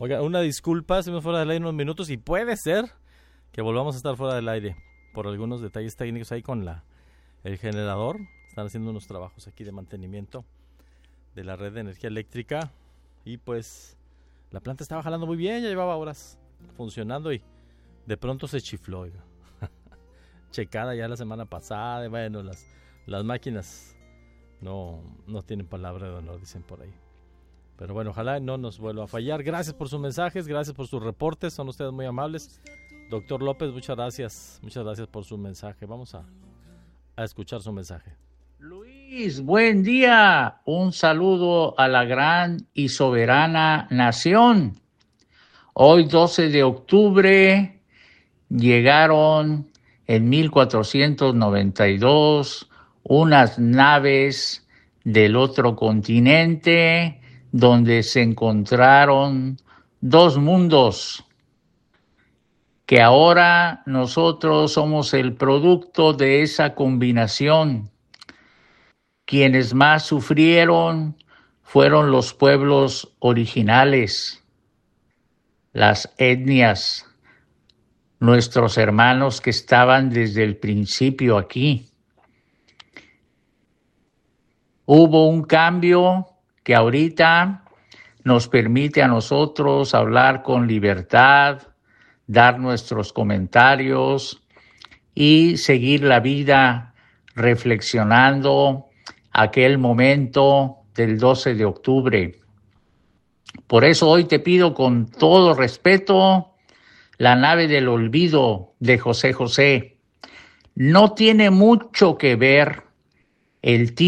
Oiga, una disculpa, estuvimos fuera del aire unos minutos y puede ser que volvamos a estar fuera del aire por algunos detalles técnicos ahí con el generador. Están haciendo unos trabajos aquí de mantenimiento de la red de energía eléctrica y pues la planta estaba jalando muy bien, ya llevaba horas funcionando y de pronto se chifló, oiga. Checada ya la semana pasada, y bueno, las máquinas no tienen palabra de honor, dicen por ahí. Pero bueno, ojalá no nos vuelva a fallar. Gracias por sus mensajes, gracias por sus reportes, son ustedes muy amables. Doctor López, muchas gracias por su mensaje. Vamos a escuchar su mensaje. Luis, buen día. Un saludo a la gran y soberana nación. Hoy 12 de octubre llegaron en 1492 unas naves del otro continente donde se encontraron dos mundos, que ahora nosotros somos el producto de esa combinación. Quienes más sufrieron fueron los pueblos originales, las etnias, nuestros hermanos que estaban desde el principio aquí. Hubo un cambio que ahorita nos permite a nosotros hablar con libertad, dar nuestros comentarios y seguir la vida reflexionando aquel momento del 12 de octubre. Por eso hoy te pido con todo respeto La nave del olvido de José José. No tiene mucho que ver el título